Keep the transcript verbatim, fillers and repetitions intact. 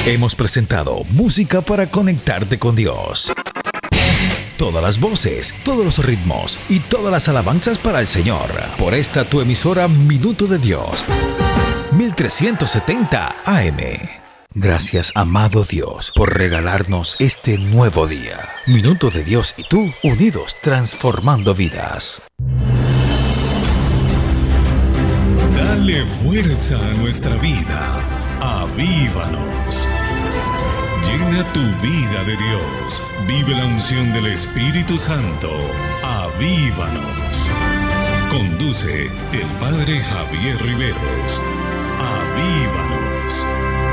Hemos presentado música para conectarte con Dios. Todas las voces, todos los ritmos y todas las alabanzas para el Señor. Por esta tu emisora Minuto de Dios, mil trescientos setenta A M. Gracias, amado Dios, por regalarnos este nuevo día. Minuto de Dios y tú, unidos, transformando vidas. Dale fuerza a nuestra vida. Avívanos. Llena tu vida de Dios. Vive la unción del Espíritu Santo. Avívanos. Conduce el Padre Javier Riveros. Avívanos.